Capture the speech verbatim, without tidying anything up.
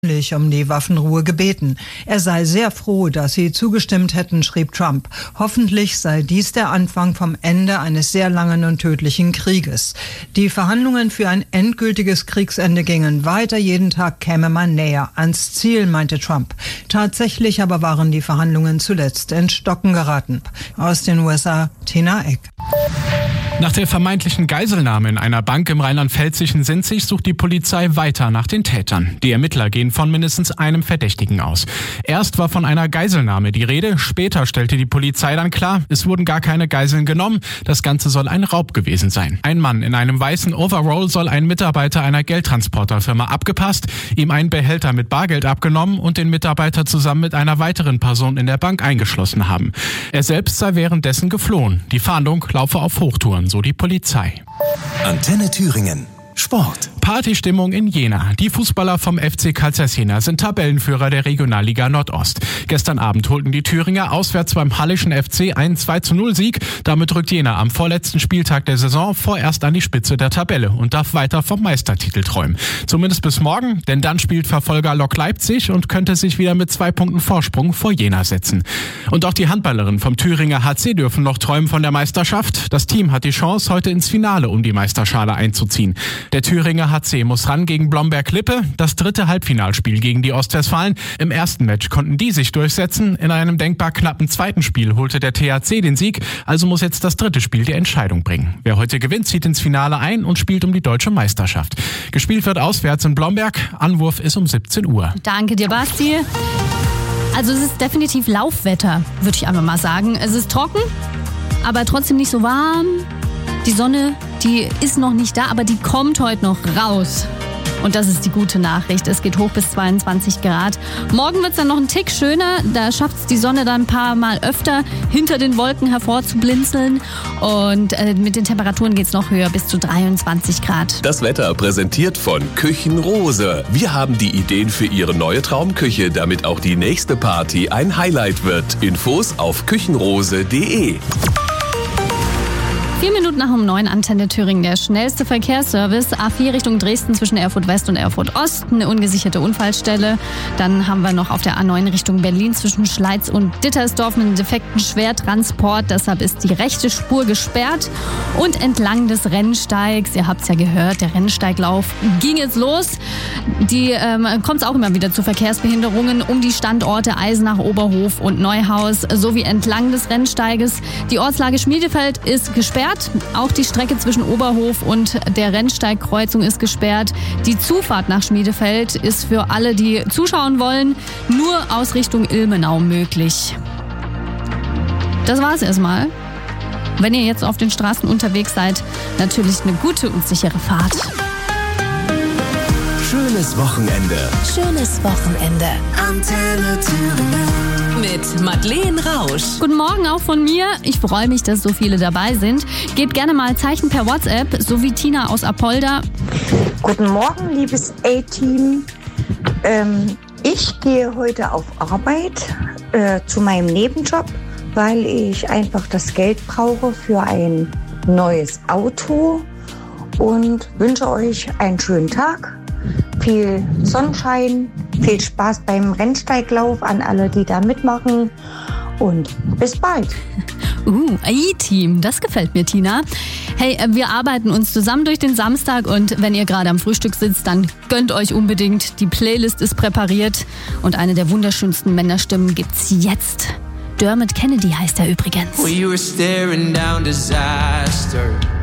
um die Waffenruhe gebeten. Er sei sehr froh, dass sie zugestimmt hätten, schrieb Trump. Hoffentlich sei dies der Anfang vom Ende eines sehr langen und tödlichen Krieges. Die Verhandlungen für ein endgültiges Kriegsende gingen weiter. Jeden Tag käme man näher ans Ziel, meinte Trump. Tatsächlich aber waren die Verhandlungen zuletzt ins Stocken geraten. Aus den U S A, Tina Eck. Nach der vermeintlichen Geiselnahme in einer Bank im rheinland-pfälzischen Sinzig sucht die Polizei weiter nach den Tätern. Die Ermittler gehen von mindestens einem Verdächtigen aus. Erst war von einer Geiselnahme die Rede, später stellte die Polizei dann klar, es wurden gar keine Geiseln genommen, das Ganze soll ein Raub gewesen sein. Ein Mann in einem weißen Overall soll einen Mitarbeiter einer Geldtransporterfirma abgepasst, ihm einen Behälter mit Bargeld abgenommen und den Mitarbeiter zusammen mit einer weiteren Person in der Bank eingeschlossen haben. Er selbst sei währenddessen geflohen. Die Fahndung laufe auf Hochtouren, so die Polizei. Antenne Thüringen. Sport. Partystimmung in Jena. Die Fußballer vom F C Carlsberg Jena sind Tabellenführer der Regionalliga Nordost. Gestern Abend holten die Thüringer auswärts beim Hallischen F C einen zwei zu null Sieg. Damit rückt Jena am vorletzten Spieltag der Saison vorerst an die Spitze der Tabelle und darf weiter vom Meistertitel träumen. Zumindest bis morgen, denn dann spielt Verfolger Lok Leipzig und könnte sich wieder mit zwei Punkten Vorsprung vor Jena setzen. Und auch die Handballerinnen vom Thüringer H C dürfen noch träumen von der Meisterschaft. Das Team hat die Chance, heute ins Finale um die Meisterschale einzuziehen. Der Thüringer H C muss ran gegen Blomberg-Lippe, das dritte Halbfinalspiel gegen die Ostwestfalen. Im ersten Match konnten die sich durchsetzen. In einem denkbar knappen zweiten Spiel holte der T H C den Sieg, also muss jetzt das dritte Spiel die Entscheidung bringen. Wer heute gewinnt, zieht ins Finale ein und spielt um die deutsche Meisterschaft. Gespielt wird auswärts in Blomberg, Anwurf ist um siebzehn Uhr. Danke dir, Basti. Also es ist definitiv Laufwetter, würde ich einfach mal sagen. Es ist trocken, aber trotzdem nicht so warm. Die Sonne, die ist noch nicht da, aber die kommt heute noch raus. Und das ist die gute Nachricht. Es geht hoch bis zweiundzwanzig Grad. Morgen wird es dann noch ein Tick schöner. Da schafft es die Sonne dann ein paar Mal öfter, hinter den Wolken hervorzublinzeln. Und äh, mit den Temperaturen geht es noch höher, bis zu dreiundzwanzig Grad. Das Wetter präsentiert von Küchenrose. Wir haben die Ideen für Ihre neue Traumküche, damit auch die nächste Party ein Highlight wird. Infos auf küchenrose punkt de. Vier Minuten nach um neun, Antenne Thüringen, der schnellste Verkehrsservice. A vier Richtung Dresden zwischen Erfurt West und Erfurt Ost, eine ungesicherte Unfallstelle. Dann haben wir noch auf der A neun Richtung Berlin zwischen Schleiz und Dittersdorf einen defekten Schwertransport. Deshalb ist die rechte Spur gesperrt. Und entlang des Rennsteigs, ihr habt es ja gehört, der Rennsteiglauf ging jetzt los. Die ähm, kommt es auch immer wieder zu Verkehrsbehinderungen um die Standorte Eisenach, Oberhof und Neuhaus sowie entlang des Rennsteiges. Die Ortslage Schmiedefeld ist gesperrt. Auch die Strecke zwischen Oberhof und der Rennsteigkreuzung ist gesperrt. Die Zufahrt nach Schmiedefeld ist für alle, die zuschauen wollen, nur aus Richtung Ilmenau möglich. Das war's erstmal. Wenn ihr jetzt auf den Straßen unterwegs seid, natürlich eine gute und sichere Fahrt. Schönes Wochenende. Schönes Wochenende. Antenne Thüringen. Mit Madeleine Rausch. Guten Morgen auch von mir. Ich freue mich, dass so viele dabei sind. Gebt gerne mal Zeichen per WhatsApp, so wie Tina aus Apolda. Guten Morgen, liebes A-Team. Ähm, ich gehe heute auf Arbeit äh, zu meinem Nebenjob, weil ich einfach das Geld brauche für ein neues Auto und wünsche euch einen schönen Tag. Viel Sonnenschein, viel Spaß beim Rennsteiglauf an alle, die da mitmachen und bis bald. Uh, A-Team, das gefällt mir, Tina. Hey, wir arbeiten uns zusammen durch den Samstag und wenn ihr gerade am Frühstück sitzt, dann gönnt euch unbedingt. Die Playlist ist präpariert und eine der wunderschönsten Männerstimmen gibt's jetzt. Dermot Kennedy heißt er übrigens. Well, you were staring down disaster.